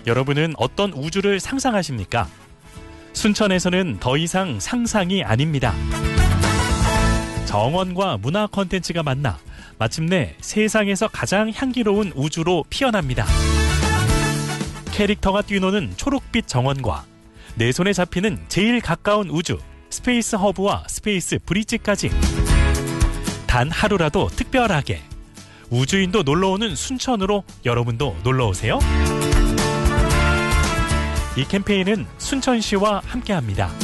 여러분은 어떤 우주를 상상하십니까? 순천에서는 더 이상 상상이 아닙니다. 정원과 문화 콘텐츠가 만나 마침내 세상에서 가장 향기로운 우주로 피어납니다. 캐릭터가 뛰노는 초록빛 정원과 내 손에 잡히는 제일 가까운 우주 스페이스 허브와 스페이스 브릿지까지 단 하루라도 특별하게 우주인도 놀러오는 순천으로 여러분도 놀러오세요. 이 캠페인은 순천시와 함께합니다.